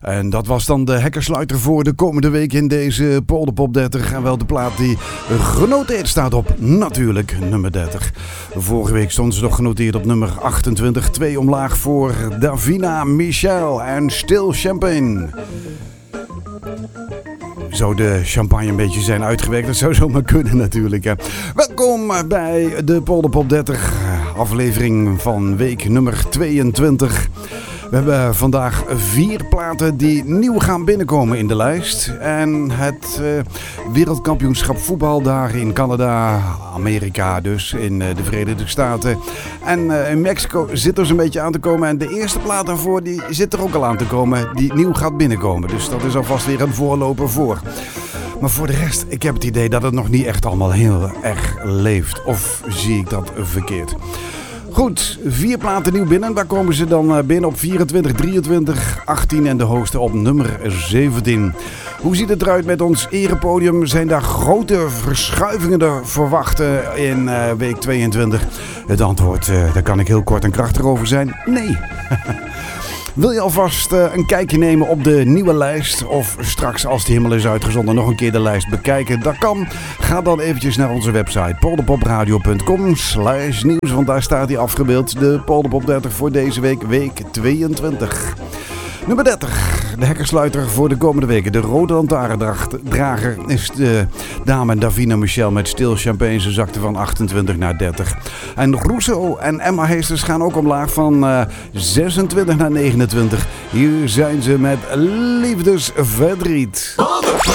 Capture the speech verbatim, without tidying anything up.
En dat was dan de hekkersluiter voor de komende week in deze Polderpop dertig. En wel de plaat die genoteerd staat op natuurlijk nummer dertig. Vorige week stond ze nog genoteerd op nummer achtentwintig. Twee omlaag voor Davina Michel en Stil Champagne. Zou de champagne een beetje zijn uitgewerkt? Dat zou zomaar kunnen natuurlijk. Hè. Welkom bij de Polderpop dertig, aflevering van week nummer tweeëntwintig. We hebben vandaag vier platen die nieuw gaan binnenkomen in de lijst. En het uh, wereldkampioenschap voetbal daar in Canada, Amerika dus, in uh, de Verenigde Staten. En uh, in Mexico zit er zo'n beetje aan te komen. En de eerste plaat daarvoor die zit er ook al aan te komen, die nieuw gaat binnenkomen. Dus dat is alvast weer een voorloper voor. Maar voor de rest, ik heb het idee dat het nog niet echt allemaal heel erg leeft. Of zie ik dat verkeerd? Goed, vier platen nieuw binnen. Daar komen ze dan binnen op vierentwintig, drieëntwintig, achttien en de hoogste op nummer zeventien. Hoe ziet het eruit met ons erepodium? Zijn daar grote verschuivingen te verwachten in uh, week tweeëntwintig? Het antwoord, uh, daar kan ik heel kort en krachtig over zijn. Nee. Wil je alvast uh, een kijkje nemen op de nieuwe lijst? Of straks als de hemel is uitgezonden nog een keer de lijst bekijken? Dat kan. Ga dan eventjes naar onze website polderpopradio punt com slash nieuws. Want daar staat hij afgebeeld. De Polderpop dertig voor deze week, week tweeëntwintig. Nummer dertig, de hekkersluiter voor de komende weken. De rode lantaarndrager is de dame Davina Michel met Stil Champagne. Ze zakte van achtentwintig naar dertig. En Rousseau en Emma Heesters gaan ook omlaag van uh, zesentwintig naar negenentwintig. Hier zijn ze met Liefdesverdriet.